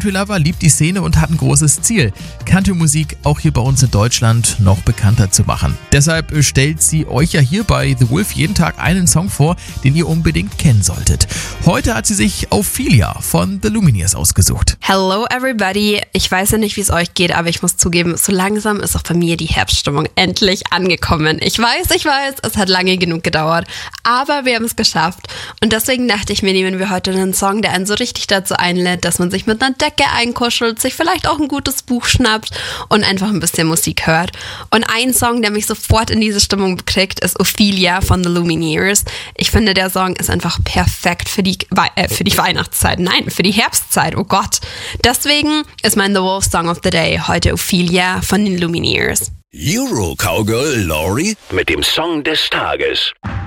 Country Lover, liebt die Szene und hat ein großes Ziel, Country-Musik auch hier bei uns in Deutschland noch bekannter zu machen. Deshalb stellt sie euch ja hier bei The Wolf jeden Tag einen Song vor, den ihr unbedingt kennen solltet. Heute hat sie sich Ophelia von The Lumineers ausgesucht. Hello everybody. Ich weiß ja nicht, wie es euch geht, aber ich muss zugeben, so langsam ist auch bei mir die Herbststimmung endlich angekommen. Ich weiß, es hat lange genug gedauert, aber wir haben es geschafft. Und deswegen dachte ich mir, nehmen wir heute einen Song, der einen so richtig dazu einlädt, dass man sich mit einer Decke einkuschelt, sich vielleicht auch ein gutes Buch schnappt und einfach ein bisschen Musik hört. Und ein Song, der mich sofort in diese Stimmung kriegt, ist Ophelia von The Lumineers. Ich finde, der Song ist einfach perfekt für die Weihnachtszeit. Nein, für die Herbstzeit. Oh Gott. Deswegen ist mein The Wolf Song of the Day heute Ophelia von den Lumineers. Euro Cowgirl Laurie mit dem Song des Tages.